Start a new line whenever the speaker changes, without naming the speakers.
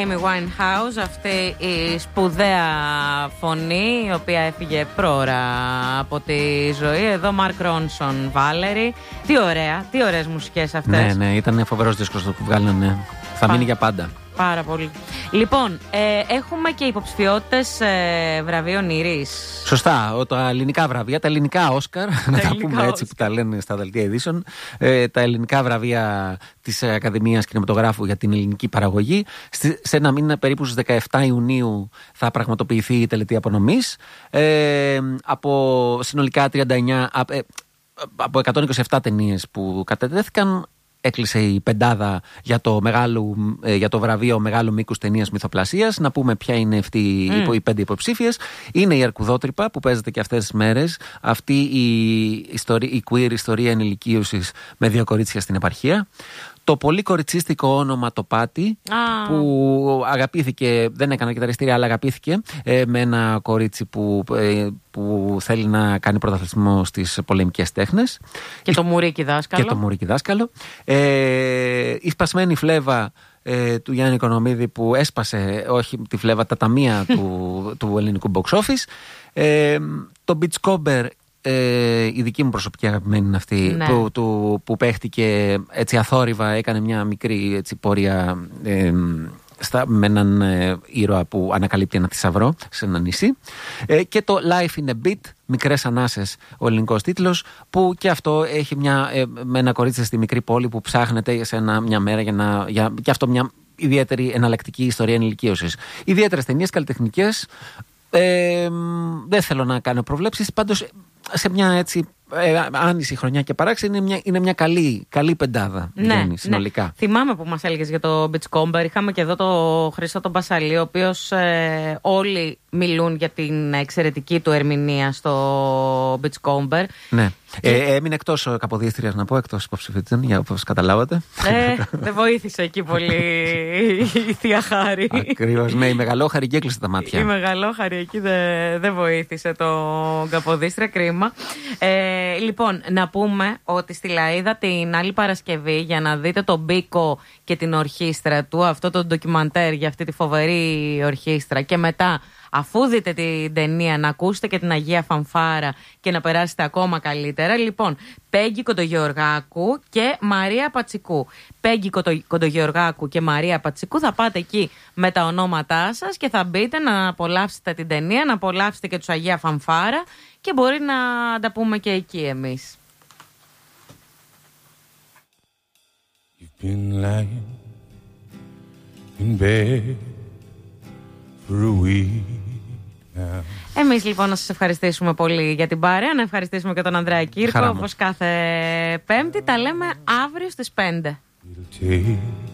Amy Winehouse, αυτή η σπουδαία φωνή, η οποία έφυγε πρόωρα από τη ζωή. Εδώ Mark Ronson, Valerie. Τι ωραίες μουσικές αυτές.
Ναι, ήταν φοβερός δίσκος που βγάλανε. Θα μείνει για πάντα.
Πάρα πολύ. Λοιπόν, έχουμε και υποψηφιότητες βραβείων Ήρης.
Σωστά, τα ελληνικά βραβεία, τα ελληνικά Όσκαρ, να τα πούμε έτσι που τα λένε στα δελτία ειδήσεων. Τα ελληνικά βραβεία της Ακαδημίας Κινηματογράφου για την ελληνική παραγωγή. Σε ένα μήνα, περίπου στις 17 Ιουνίου, θα πραγματοποιηθεί η τελετή απονομής. Από συνολικά 39, από 127 ταινίες που κατατέθηκαν, έκλεισε η πεντάδα για το βραβείο Μεγάλου Μήκους Ταινίας Μυθοπλασίας. Να πούμε ποια είναι αυτοί οι 5 υποψήφιες. Είναι η Αρκουδότρυπα που παίζεται και αυτές τις μέρες. Αυτή η queer ιστορία ενηλικίωσης με 2 κορίτσια στην επαρχία. Το πολύ κοριτσίστικο όνομα Το Πάτι, που αγαπήθηκε, δεν έκανε κιθαριστήρια, αλλά αγαπήθηκε με ένα κορίτσι που θέλει να κάνει πρωταθλητισμό στις πολεμικές τέχνες.
Και το Μουρίκι δάσκαλο.
Και το Μουρίκι δάσκαλο. Η σπασμένη φλέβα του Γιάννη Οικονομίδη, που έσπασε, όχι τη φλέβα, τα ταμεία του ελληνικού box office. Το Beachcomber, η δική μου προσωπική αγαπημένη είναι αυτή, ναι, που παίχτηκε έτσι αθόρυβα, έκανε μια μικρή έτσι πορεία με έναν ήρωα που ανακαλύπτει ένα θησαυρό σε ένα νησί. Και το Life in a Beat, Μικρές Ανάσες, ο ελληνικός τίτλος, που και αυτό έχει με ένα κορίτσι στη μικρή πόλη που ψάχνεται σε μια μέρα και αυτό μια ιδιαίτερη εναλλακτική ιστορία ενηλικίωσης. Ιδιαίτερες ταινίες, καλλιτεχνικές. Δεν θέλω να κάνω προβλέψεις, πάντως σε μια έτσι άνηση χρονιά και παράξενη είναι μια καλή πεντάδα, συνολικά.
Ναι. Θυμάμαι που μας έλεγες για το Beachcomber. Είχαμε και εδώ το Χρήστο τον Πασαλή, ο οποίος όλοι μιλούν για την εξαιρετική του ερμηνεία στο Beachcomber.
Ναι. Έμεινε εκτός καποδίστριας, να πω, εκτός υποψηφιτών, για όπως καταλάβατε.
Δεν βοήθησε εκεί πολύ η Θεία Χάρη.
Ακριβώς, ναι, η Μεγαλόχαρη και έκλεισε τα μάτια.
Η Μεγαλόχαρη εκεί δεν βοήθησε τον καποδίστρια, κρίμα. Λοιπόν, να πούμε ότι στη Λαΐδα την άλλη Παρασκευή, για να δείτε τον Μπίκο και την ορχήστρα του, αυτό το ντοκιμαντέρ για αυτή τη φοβερή ορχήστρα, και μετά, αφού δείτε την ταινία, να ακούσετε και την Αγία Φανφάρα και να περάσετε ακόμα καλύτερα. Λοιπόν, Πέγγι Κοντογεωργάκου και Μαρία Πατσικού. Πέγγι Κοντογεωργάκου και Μαρία Πατσικού, θα πάτε εκεί με τα ονόματά σας και θα μπείτε να απολαύσετε την ταινία, να απολαύσετε και τους Αγία Φανφάρα, και μπορεί να τα πούμε και εκεί εμείς.
You've been lying in bed for a week.
Εμείς λοιπόν να σας ευχαριστήσουμε πολύ για την παρέα, να ευχαριστήσουμε και τον Ανδρέα Κύρκο, όπως κάθε Πέμπτη. Τα λέμε αύριο στις 5.